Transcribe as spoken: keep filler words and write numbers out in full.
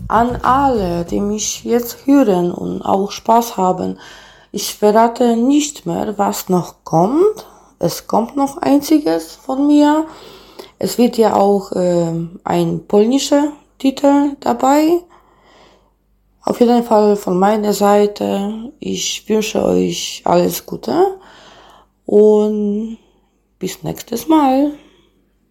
An alle, die mich jetzt hören und auch Spaß haben, ich verrate nicht mehr, was noch kommt. Es kommt noch einziges von mir. Es wird ja auch ähm, ein polnischer Titel dabei. Auf jeden Fall von meiner Seite. Ich wünsche euch alles Gute und bis nächstes Mal.